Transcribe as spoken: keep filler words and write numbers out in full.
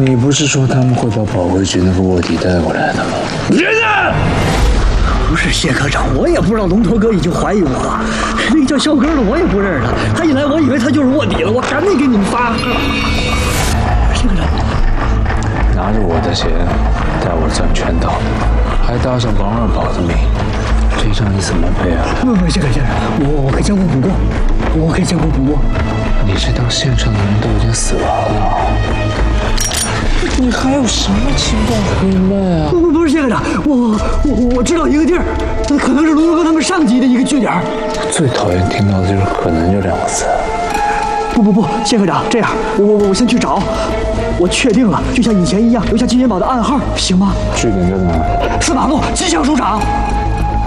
你不是说他们会把保卫局那个卧底带过来的吗？ 人呢？不是谢科长，我也不知道龙头哥已经怀疑我了。那个叫肖根的我也不认识他，他一来我以为他就是卧底了，我赶紧给你们发。谢科长， 拿着我的钱带我转圈套，还搭上王二宝的名，这账你怎么赔啊？ 不不，谢科长，我我可以将功补过，我可以将功补过。 你这当县城的人都已经死完了，你还有什么情况可以卖啊？ 不不不是谢科长，我我我知道一个地儿，可能是龙头哥他们上级的一个据点。 最讨厌听到的就是“可能”这两个字。 不不不，谢科长，这样我我我先去找，我确定了，就像以前一样留下金元宝的暗号，行吗？ 据点在哪？ 司马路吉祥书场。